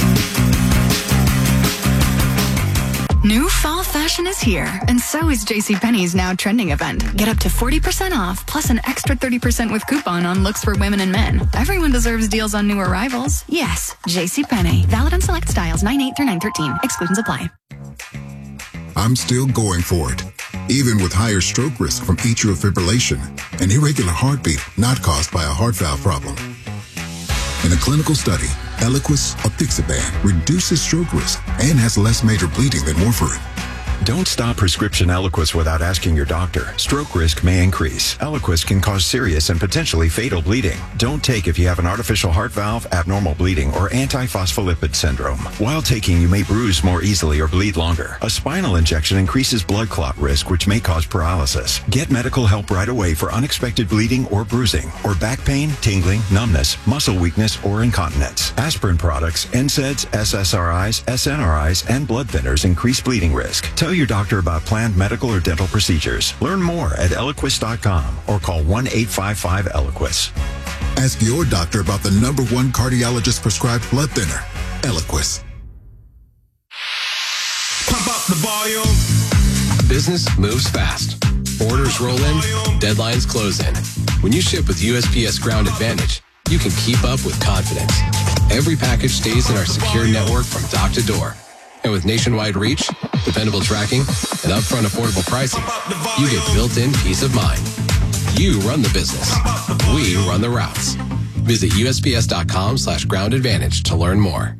New fall fashion is here, and so is JCPenney's now trending event. Get up to forty percent off, plus an extra thirty percent with coupon on looks for women and men. Everyone deserves deals on new arrivals. Yes, JCPenney. Valid on select styles nine eight through nine thirteen. Exclusions apply. I'm still going for it, even with higher stroke risk from atrial fibrillation, an irregular heartbeat not caused by a heart valve problem. In a clinical study, Eliquis apixaban reduces stroke risk and has less major bleeding than warfarin. Don't stop prescription Eliquis without asking your doctor. Stroke risk may increase. Eliquis can cause serious and potentially fatal bleeding. Don't take if you have an artificial heart valve, abnormal bleeding, or antiphospholipid syndrome. While taking, you may bruise more easily or bleed longer. A spinal injection increases blood clot risk, which may cause paralysis. Get medical help right away for unexpected bleeding or bruising, or back pain, tingling, numbness, muscle weakness, or incontinence. Aspirin products, N SAIDs, S S R Is, S N R Is, and blood thinners increase bleeding risk. Tell your doctor about planned medical or dental procedures. Learn more at Eliquis dot com or call one eight five five Eliquis. Ask your doctor about the number one cardiologist prescribed blood thinner, Eliquis. Pump up the volume. Business moves fast. Orders roll in, deadlines close in. When you ship with U S P S Ground Advantage, you can keep up with confidence. Every package stays in our secure network from dock to door. And with nationwide reach, dependable tracking, and upfront affordable pricing, you get built-in peace of mind. You run the business. We run the routes. Visit U S P S dot com slash ground advantage to learn more.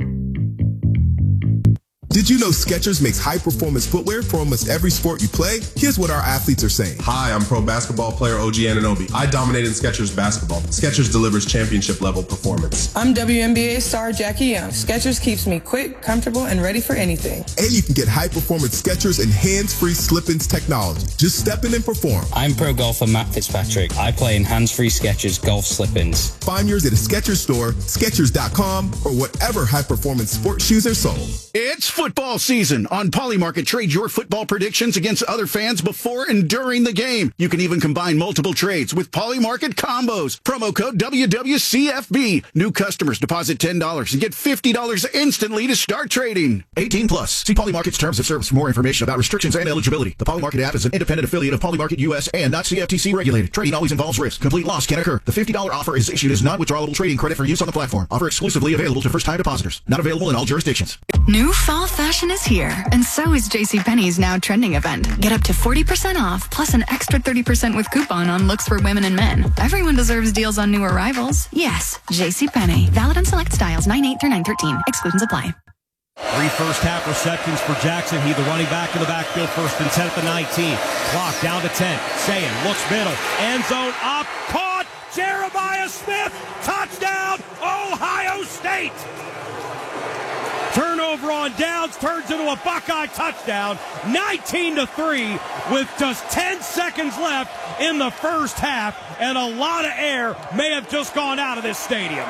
Did you know Skechers makes high-performance footwear for almost every sport you play? Here's what our athletes are saying. Hi, I'm pro basketball player O G Anunoby. I dominated Skechers basketball. Skechers delivers championship-level performance. I'm W N B A star Jackie Young. Skechers keeps me quick, comfortable, and ready for anything. And you can get high-performance Skechers and hands-free slip-ins technology. Just step in and perform. I'm pro golfer Matt Fitzpatrick. I play in hands-free Skechers golf slip-ins. Find yours at a Skechers store, Skechers dot com, or whatever high-performance sports shoes are sold. It's football season. On Polymarket, trade your football predictions against other fans before and during the game. You can even combine multiple trades with Polymarket combos. Promo code W W C F B. New customers deposit ten dollars and get fifty dollars instantly to start trading. eighteen plus. See Polymarket's terms of service for more information about restrictions and eligibility. The Polymarket app is an independent affiliate of Polymarket U S and not C F T C regulated. Trading always involves risk. Complete loss can occur. The fifty dollars offer is issued as non-withdrawable trading credit for use on the platform. Offer exclusively available to first-time depositors. Not available in all jurisdictions. New fall fashion is here, and so is JCPenney's now trending event. Get up to forty percent off, plus an extra thirty percent with coupon on looks for women and men. Everyone deserves deals on new arrivals. Yes, JCPenney. Valid on select styles nine eight through nine thirteen. Exclusions apply. Three first half receptions for Jackson. He, the running back in the backfield, first and ten at the nineteen. Clock down to ten. Sayin looks middle. End zone up. Caught. Jeremiah Smith. Touchdown. Ohio State. Turnover on downs turns into a Buckeye touchdown. nineteen to three with just ten seconds left in the first half. And a lot of air may have just gone out of this stadium.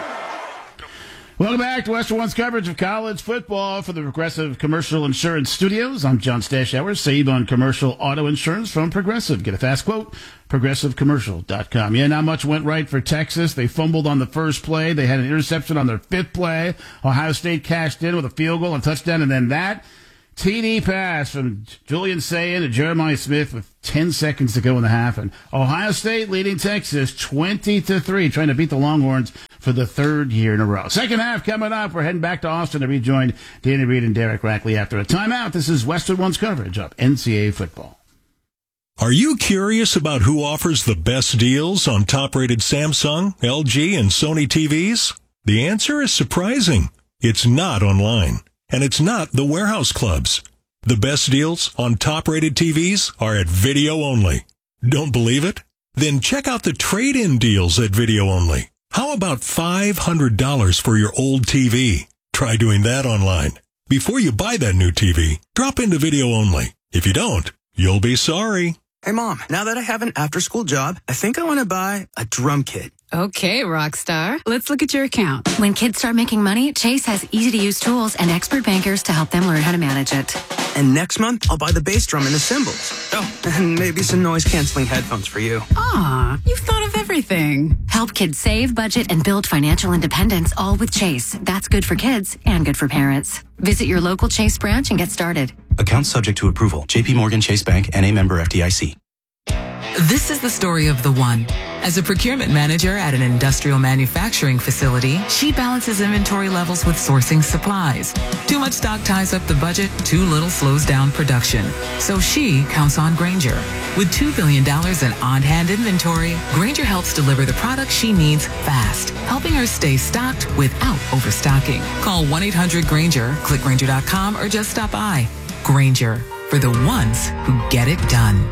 Welcome back to Western One's coverage of college football for the Progressive Commercial Insurance Studios. I'm John Stashauer. Save on commercial auto insurance from Progressive. Get a fast quote, progressive commercial dot com. Yeah, not much went right for Texas. They fumbled on the first play. They had an interception on their fifth play. Ohio State cashed in with a field goal and touchdown, and then that T D pass from Julian Sayin to Jeremiah Smith with ten seconds to go in the half. And Ohio State leading Texas twenty to three, trying to beat the Longhorns for the third year in a row. Second half coming up. We're heading back to Austin to rejoin Danny Reed and Derek Rackley after a timeout. This is Western One's coverage of N C double A football. Are you curious about who offers the best deals on top-rated Samsung, L G, and Sony T Vs? The answer is surprising. It's not online. And it's not the warehouse clubs. The best deals on top-rated T Vs are at Video Only. Don't believe it? Then check out the trade-in deals at Video Only. How about five hundred dollars for your old T V? Try doing that online. Before you buy that new T V, drop into Video Only. If you don't, you'll be sorry. Hey, Mom, now that I have an after-school job, I think I want to buy a drum kit. Okay, Rockstar. Let's look at your account. When kids start making money, Chase has easy-to-use tools and expert bankers to help them learn how to manage it. And next month, I'll buy the bass drum and the cymbals. Oh, and maybe some noise-canceling headphones for you. Aw, you've thought of everything. Help kids save, budget, and build financial independence, all with Chase. That's good for kids and good for parents. Visit your local Chase branch and get started. Account subject to approval. J P Morgan Chase Bank, N A member F D I C. This is the story of the one. As a procurement manager at an industrial manufacturing facility, she balances inventory levels with sourcing supplies. Too much stock ties up the budget, too little slows down production. So she counts on Grainger. With two billion dollars in on-hand inventory, Grainger helps deliver the products she needs fast, helping her stay stocked without overstocking. Call one eight hundred Grainger, click Grainger dot com, or just stop by. Grainger, for the ones who get it done.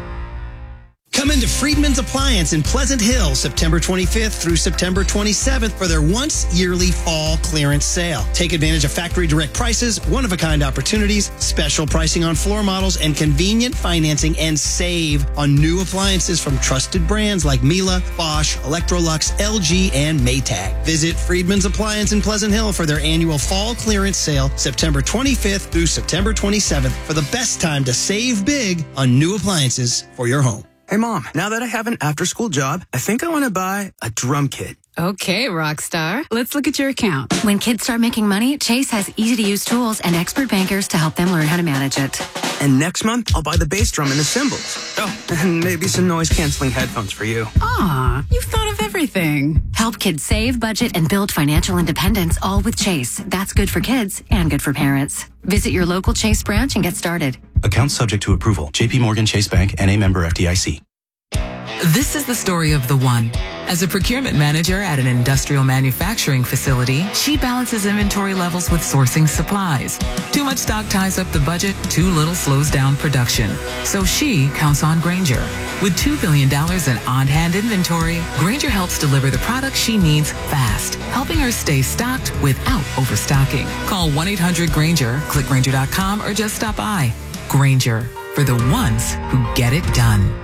Come into Friedman's Appliance in Pleasant Hill September twenty-fifth through September twenty-seventh for their once-yearly fall clearance sale. Take advantage of factory direct prices, one-of-a-kind opportunities, special pricing on floor models, and convenient financing, and save on new appliances from trusted brands like Miele, Bosch, Electrolux, L G, and Maytag. Visit Friedman's Appliance in Pleasant Hill for their annual fall clearance sale September twenty-fifth through September twenty-seventh for the best time to save big on new appliances for your home. Hey, Mom, now that I have an after-school job, I think I want to buy a drum kit. Okay, Rockstar. Let's look at your account. When kids start making money, Chase has easy-to-use tools and expert bankers to help them learn how to manage it. And next month, I'll buy the bass drum and the cymbals. Oh, and maybe some noise-canceling headphones for you. Aw, you've thought of everything. Help kids save, budget, and build financial independence, all with Chase. That's good for kids and good for parents. Visit your local Chase branch and get started. Account subject to approval. J P Morgan Chase Bank, N A member F D I C. This is the story of the one. As a procurement manager at an industrial manufacturing facility, she balances inventory levels with sourcing supplies. Too much stock ties up the budget, too little slows down production. So she counts on Grainger. With two billion dollars in on-hand inventory, Grainger helps deliver the products she needs fast, helping her stay stocked without overstocking. Call one eight hundred Grainger, click Grainger dot com, or just stop by. Grainger, for the ones who get it done.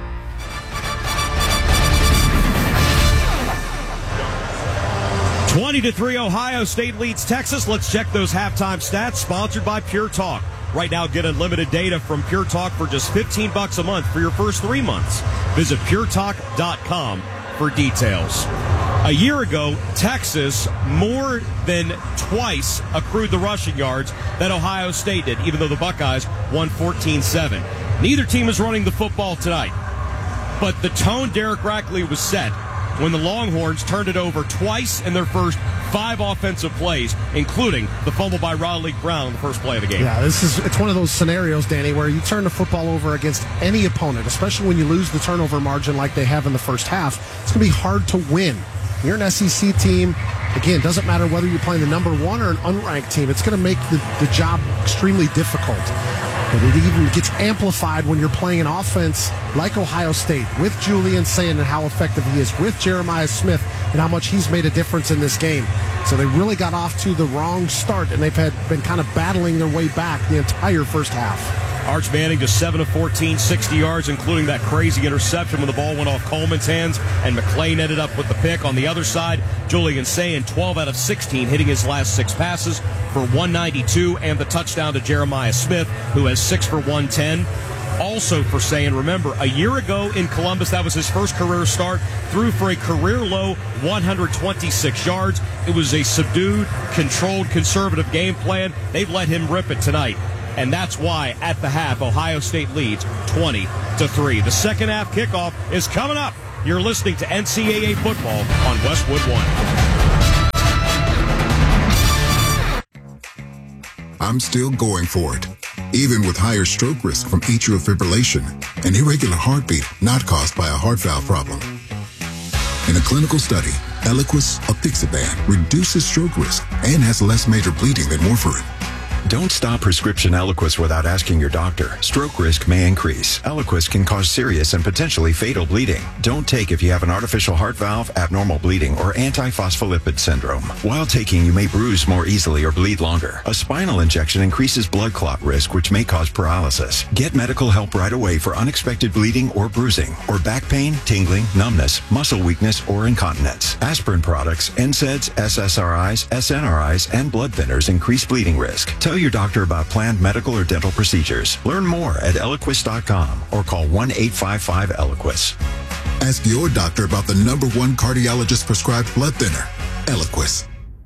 twenty to three, Ohio State leads Texas. Let's check those halftime stats, sponsored by Pure Talk. Right now, get unlimited data from Pure Talk for just fifteen bucks a month for your first three months. Visit pure talk dot com for details. A year ago, Texas more than twice accrued the rushing yards that Ohio State did, even though the Buckeyes won fourteen seven. Neither team is running the football tonight. But the tone Derek Rackley was set when the Longhorns turned it over twice in their first five offensive plays, including the fumble by Roderick Brown on the first play of the game. Yeah, this is it's one of those scenarios, Danny, where you turn the football over against any opponent, especially when you lose the turnover margin like they have in the first half. It's going to be hard to win. You're an S E C team. again, doesn't matter whether you're playing the number one or an unranked team. It's going to make the, the job extremely difficult. But it even gets amplified when you're playing an offense like Ohio State with Julian Sayin and how effective he is, with Jeremiah Smith and how much he's made a difference in this game. So they really got off to the wrong start, and they've had been kind of battling their way back the entire first half. Arch Manning just seven of fourteen, sixty yards, including that crazy interception when the ball went off Coleman's hands, and McClain ended up with the pick. On the other side, Julian Sayin, twelve out of sixteen, hitting his last six passes for one ninety-two, and the touchdown to Jeremiah Smith, who has six for one ten. Also for Sayin, remember, a year ago in Columbus, that was his first career start, threw for a career-low one hundred twenty-six yards. It was a subdued, controlled, conservative game plan. They've let him rip it tonight. And that's why, at the half, Ohio State leads twenty to three. The second half kickoff is coming up. You're listening to N C double A football on Westwood One. I'm still going for it, even with higher stroke risk from atrial fibrillation, an irregular heartbeat not caused by a heart valve problem. In a clinical study, Eliquis apixaban reduces stroke risk and has less major bleeding than warfarin. Don't stop prescription Eliquis without asking your doctor. Stroke risk may increase. Eliquis can cause serious and potentially fatal bleeding. Don't take if you have an artificial heart valve, abnormal bleeding, or antiphospholipid syndrome. While taking, you may bruise more easily or bleed longer. A spinal injection increases blood clot risk, which may cause paralysis. Get medical help right away for unexpected bleeding or bruising, or back pain, tingling, numbness, muscle weakness, or incontinence. Aspirin products, N SAIDs, S S R Is, S N R Is, and blood thinners increase bleeding risk. Tell your doctor about planned medical or dental procedures. Learn more at Eliquis dot com or call one eight five five Eliquis. Ask your doctor about the number one cardiologist prescribed blood thinner, Eliquis.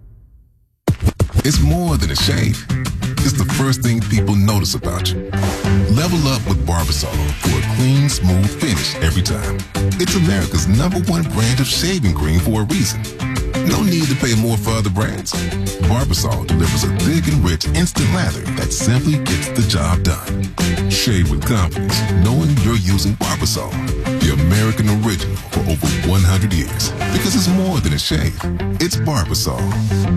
It's more than a shave. It's the first thing people notice about you. Level up with Barbasol for a clean, smooth finish every time. It's America's number one brand of shaving cream for a reason. No need to pay more for other brands. Barbasol delivers a thick and rich instant lather that simply gets the job done. Shave with confidence, knowing you're using Barbasol, the American original for over one hundred years. Because it's more than a shave. It's Barbasol.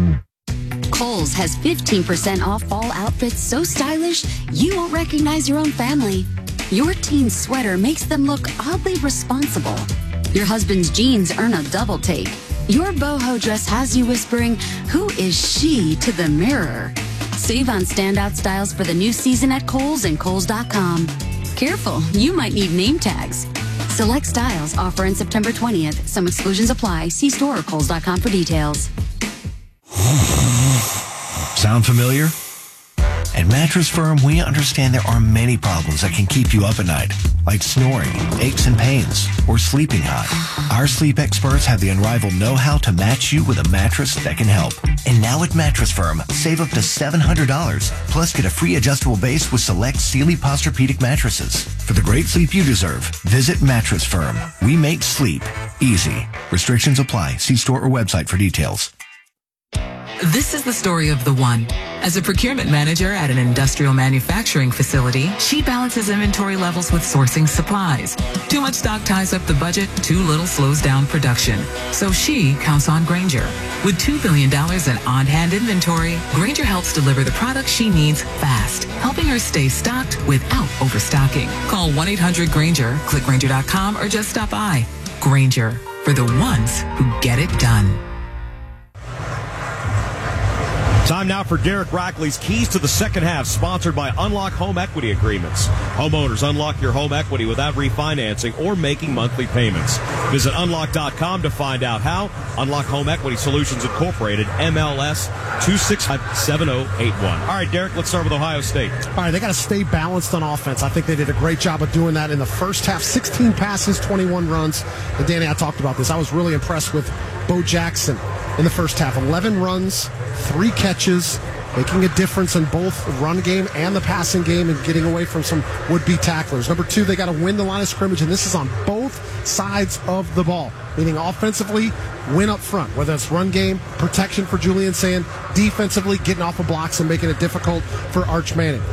Kohl's has fifteen percent off fall outfits so stylish you won't recognize your own family. Your teen's sweater makes them look oddly responsible. Your husband's jeans earn a double take. Your boho dress has you whispering, "Who is she?" to the mirror. Save on standout styles for the new season at Kohl's and Kohl's dot com. Careful, you might need name tags. Select styles offer in September twentieth. Some exclusions apply. See store or Kohl's dot com for details. Sound familiar? At Mattress Firm, we understand there are many problems that can keep you up at night, like snoring, aches and pains, or sleeping hot. Our sleep experts have the unrivaled know-how to match you with a mattress that can help. And now at Mattress Firm, save up to seven hundred dollars, plus get a free adjustable base with select Sealy Posturepedic mattresses. For the great sleep you deserve, visit Mattress Firm. We make sleep easy. Restrictions apply. See store or website for details. This is the story of the one. As a procurement manager at an industrial manufacturing facility, she balances inventory levels with sourcing supplies. Too much stock ties up the budget, too little slows down production. So she counts on Grainger. With two billion dollars in on-hand inventory, Grainger helps deliver the products she needs fast, helping her stay stocked without overstocking. Call one eight hundred Grainger, click Grainger dot com, or just stop by. Grainger, for the ones who get it done. Time now for Derek Rackley's Keys to the Second Half, sponsored by Unlock Home Equity Agreements. Homeowners, unlock your home equity without refinancing or making monthly payments. Visit unlock dot com to find out how. Unlock Home Equity Solutions Incorporated, M L S two six five seven zero eight one. All right, Derek, let's start with Ohio State. All right, they got to stay balanced on offense. I think they did a great job of doing that in the first half. sixteen passes, twenty-one runs. And Danny, I talked about this. I was really impressed with Bo Jackson in the first half. eleven runs, three catches, making a difference in both the run game and the passing game and getting away from some would-be tacklers. Number two, they got to win the line of scrimmage, and this is on both sides of the ball, meaning offensively, win up front, whether it's run game, protection for Julian Sayin, defensively, getting off of blocks and making it difficult for Arch Manning.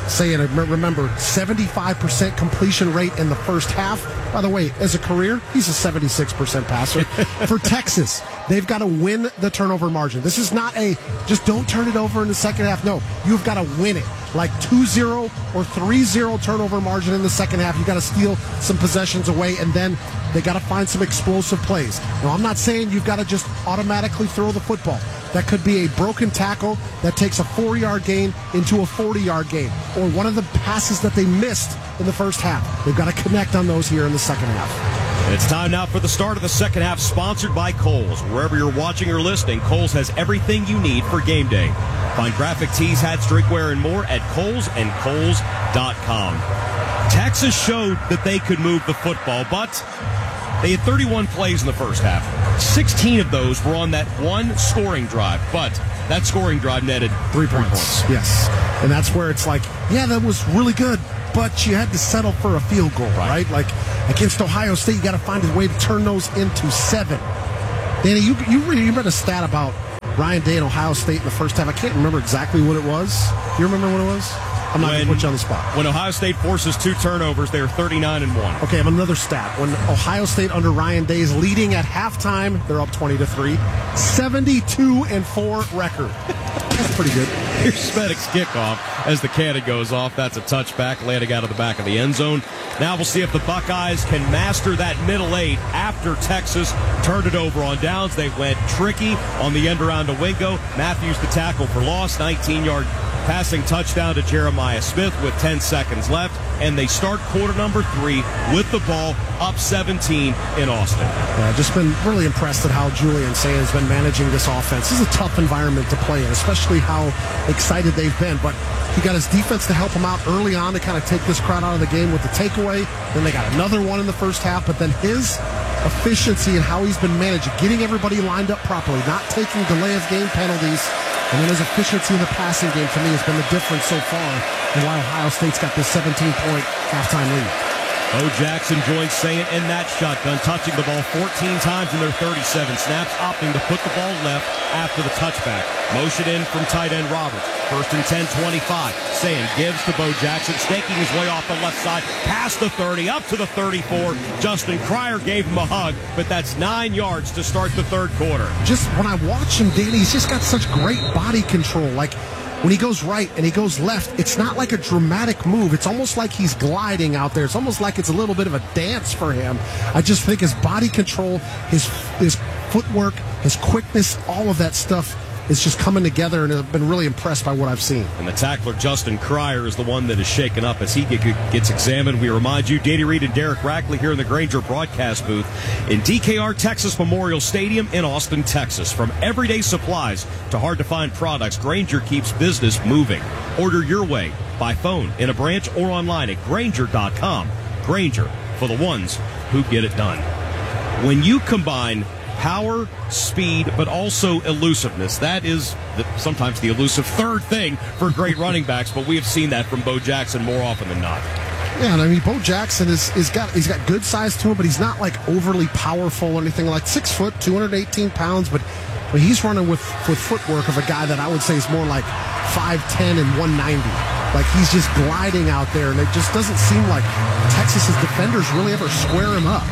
saying, remember, seventy-five percent completion rate in the first half. By the way, as a career, he's a seventy-six percent passer. For Texas, they've got to win the turnover margin. This is not a just don't turn it over in the second half. No, you've got to win it. Like two zero or three zero turnover margin in the second half. You've got to steal some possessions away, and then they got to find some explosive plays. Now, I'm not saying you've got to just automatically throw the football. That could be a broken tackle that takes a four-yard gain into a forty-yard gain, or one of the passes that they missed in the first half. They've got to connect on those here in the second half. It's time now for the start of the second half, sponsored by Kohl's. Wherever you're watching or listening, Kohl's has everything you need for game day. Find graphic tees, hats, drinkware, and more at Kohl's and Kohl's dot com. Texas showed that they could move the football, but they had thirty-one plays in the first half. sixteen of those were on that one scoring drive, but that scoring drive netted three, three points. points. Yes, and that's where it's like, yeah, that was really good, but you had to settle for a field goal, right? right? Like against Ohio State, you got to find a way to turn those into seven. Danny, you you, really, you read a stat about Ryan Day and Ohio State in the first half. I can't remember exactly what it was. You remember what it was? I'm not going to put you on the spot. When Ohio State forces two turnovers, they are thirty-nine and one. Okay, I have another stat. When Ohio State under Ryan Day is leading at halftime, they're up twenty to three. seventy-two and four record. That's pretty good. Here's Smedek's kickoff as the cannon goes off. That's a touchback, landing out of the back of the end zone. Now we'll see if the Buckeyes can master that middle eight after Texas turned it over on downs. They went tricky on the end around to Wingo. Matthews the tackle for loss, nineteen-yard passing touchdown to Jeremiah Smith with ten seconds left, and they start quarter number three with the ball up seventeen in Austin. Yeah, just been really impressed at how Julian Sands has been managing this offense. This is a tough environment to play in, especially how excited they've been, but he got his defense to help him out early on to kind of take this crowd out of the game with the takeaway. Then they got another one in the first half, but then his efficiency and how he's been managing, getting everybody lined up properly, not taking delay of game penalties, and then his efficiency in the passing game, to me, has been the difference so far in why Ohio State's got this seventeen-point halftime lead. Bo Jackson joins Sayant in that shotgun, touching the ball fourteen times in their thirty-seven snaps, opting to put the ball left after the touchback. Motion in from tight end Roberts. First and ten, twenty-five. Sayant gives to Bo Jackson, snaking his way off the left side, past the thirty, up to the thirty-four. Justin Cryer gave him a hug, but that's nine yards to start the third quarter. Just when I watch him, Danny, he's just got such great body control. Like, when he goes right and he goes left, it's not like a dramatic move. It's almost like he's gliding out there. It's almost like it's a little bit of a dance for him. I just think his body control, his his footwork, his quickness, all of that stuff is just coming together, and I've been really impressed by what I've seen. And the tackler, Justin Cryer, is the one that is shaken up as he gets examined. We remind you, Danny Reed and Derek Rackley here in the Grainger broadcast booth in D K R Texas Memorial Stadium in Austin, Texas. From everyday supplies to hard-to-find products, Grainger keeps business moving. Order your way by phone, in a branch, or online at Grainger dot com. Grainger, for the ones who get it done. When you combine power, speed, but also elusiveness. That is the, sometimes the elusive third thing for great running backs, but we have seen that from Bo Jackson more often than not. Yeah, and I mean, Bo Jackson is, is got he's got good size to him, but he's not like overly powerful or anything. Like six foot, two hundred eighteen pounds, but but he's running with with footwork of a guy that I would say is more like five ten and one ninety. Like he's just gliding out there, and it just doesn't seem like Texas's defenders really ever square him up.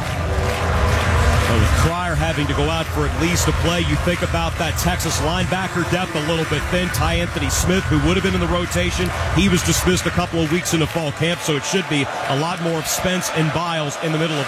Well, with Cryer having to go out for at least a play, you think about that Texas linebacker depth a little bit thin. Ty Anthony Smith, who would have been in the rotation, he was dismissed a couple of weeks into fall camp, so it should be a lot more of Spence and Biles in the middle of